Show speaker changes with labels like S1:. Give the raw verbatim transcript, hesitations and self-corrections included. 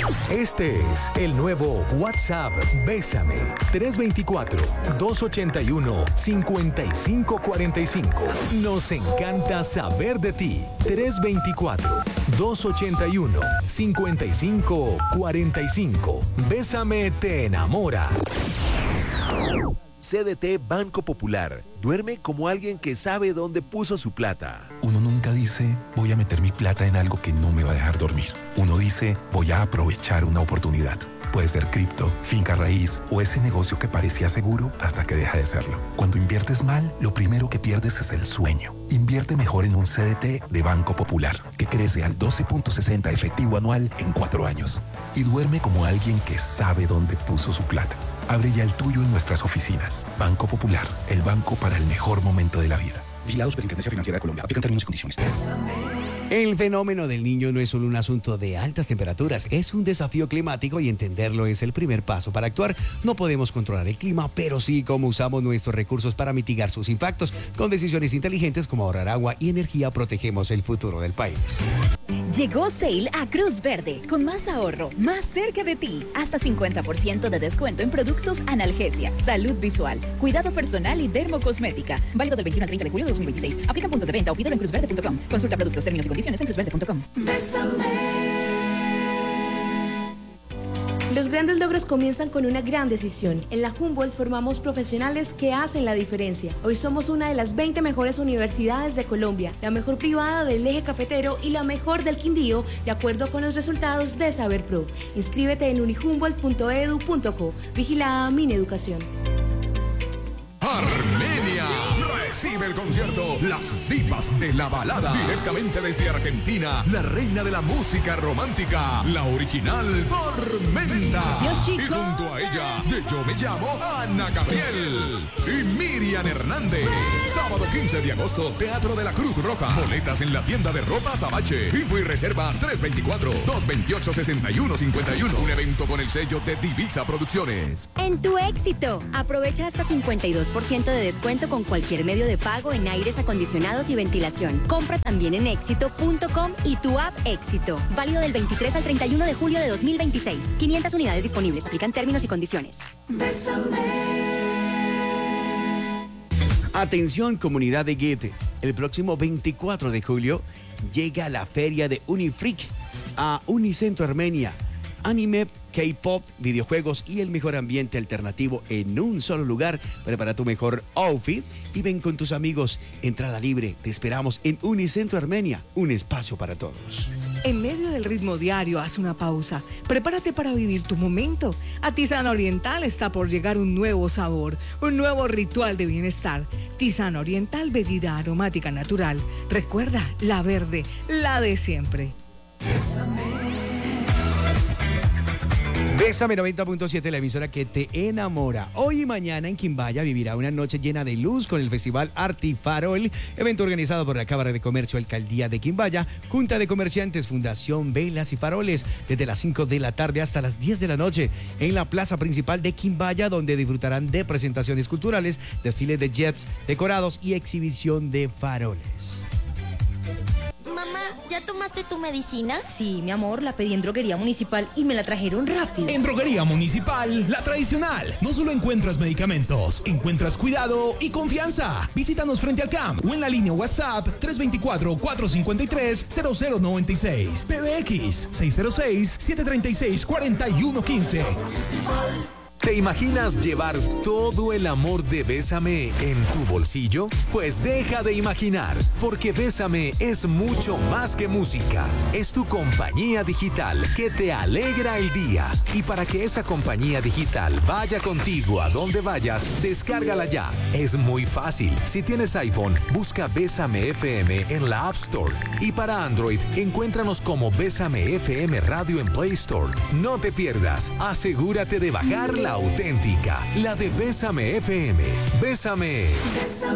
S1: Este es el nuevo WhatsApp Bésame. tres dos cuatro, dos ocho uno, cinco cinco cuatro cinco. Nos encanta saber de ti. tres dos cuatro, dos ocho uno, cinco cinco cuatro cinco. Bésame te enamora.
S2: C D T Banco Popular. Duerme como alguien que sabe dónde puso su plata.
S3: Uno nunca dice, voy a meter mi plata en algo que no me va a dejar dormir. Uno dice, voy a aprovechar una oportunidad. Puede ser cripto, finca raíz o ese negocio que parecía seguro hasta que deja de serlo. Cuando inviertes mal, lo primero que pierdes es el sueño. Invierte mejor en un C D T de Banco Popular, que crece al doce punto sesenta efectivo anual en cuatro años. Y duerme como alguien que sabe dónde puso su plata. Abre ya el tuyo en nuestras oficinas. Banco Popular, el banco para el mejor momento de la vida.
S4: Vigilado Superintendencia Financiera de Colombia. Aplican términos y condiciones.
S5: El fenómeno del Niño no es solo un asunto de altas temperaturas, es un desafío climático y entenderlo es el primer paso para actuar. No podemos controlar el clima, pero sí cómo usamos nuestros recursos para mitigar sus impactos. Con decisiones inteligentes como ahorrar agua y energía, protegemos el futuro del país.
S6: Llegó Sale a Cruz Verde, con más ahorro, más cerca de ti. Hasta cincuenta por ciento de descuento en productos analgesia, salud visual, cuidado personal y dermocosmética. Válido del veintiuno al treinta de julio de dos mil veintiséis. Aplican puntos de venta o pídelo en cruz verde punto com. Consulta productos, términos y condiciones en cruz verde punto com.
S7: Los grandes logros comienzan con una gran decisión. En la Humboldt formamos profesionales que hacen la diferencia. Hoy somos una de las veinte mejores universidades de Colombia, la mejor privada del eje cafetero y la mejor del Quindío, de acuerdo con los resultados de Saber Pro. Inscríbete en unihumboldt punto edu punto co. Vigilada Mineducación.
S8: Armenia recibe el concierto Las Divas de la Balada, directamente desde Argentina, la reina de la música romántica, la original Tormenta. Y junto a ella, de Yo Me Llamo, Ana Gabriel y Miriam Hernández. Sábado quince de agosto, Teatro de la Cruz Roja. Boletas en la tienda de ropa Sabache. Info y reservas tres dos cuatro, dos dos ocho, seis uno cinco uno. Un evento con el sello de Divisa Producciones.
S9: En tu éxito, aprovecha hasta cincuenta y dos por ciento de descuento con cualquier medio de pago en aires acondicionados y ventilación. Compra también en éxito punto com y tu app Éxito. Válido del veintitrés al treinta y uno de julio de dos mil veintiséis. quinientas unidades disponibles. Aplican términos y condiciones.
S5: Atención, comunidad de Goethe. El próximo veinticuatro de julio llega la feria de Unifreak a Unicentro Armenia. Anime, K-pop, videojuegos y el mejor ambiente alternativo en un solo lugar. Prepara tu mejor outfit y ven con tus amigos. Entrada libre. Te esperamos en Unicentro Armenia, un espacio para todos.
S10: En medio del ritmo diario, haz una pausa. Prepárate para vivir tu momento. A Tisana Oriental está por llegar un nuevo sabor, un nuevo ritual de bienestar. Tisana Oriental, bebida aromática natural. Recuerda, la verde, la de siempre.
S5: Bésame noventa punto siete, la emisora que te enamora. Hoy y mañana en Quimbaya vivirá una noche llena de luz con el Festival Artifarol, evento organizado por la Cámara de Comercio, Alcaldía de Quimbaya, Junta de Comerciantes, Fundación Velas y Faroles, desde las cinco de la tarde hasta las diez de la noche en la plaza principal de Quimbaya, donde disfrutarán de presentaciones culturales, desfiles de jets decorados y exhibición de faroles.
S11: Mamá, ¿ya tomaste tu medicina?
S12: Sí, mi amor, la pedí en Droguería Municipal y me la trajeron rápido.
S13: En Droguería Municipal, la tradicional. No solo encuentras medicamentos, encuentras cuidado y confianza. Visítanos frente al C A M o en la línea WhatsApp tres dos cuatro, cuatro cinco tres, cero cero nueve seis. P B X seis cero seis, siete tres seis, cuatro uno uno cinco.
S1: ¿Te imaginas llevar todo el amor de Bésame en tu bolsillo? Pues deja de imaginar, porque Bésame es mucho más que música. Es tu compañía digital que te alegra el día. Y para que esa compañía digital vaya contigo a donde vayas, descárgala ya. Es muy fácil. Si tienes iPhone, busca Bésame F M en la App Store. Y para Android, encuéntranos como Bésame F M Radio en Play Store. No te pierdas. Asegúrate de bajar la auténtica, la de Bésame F M. Bésame.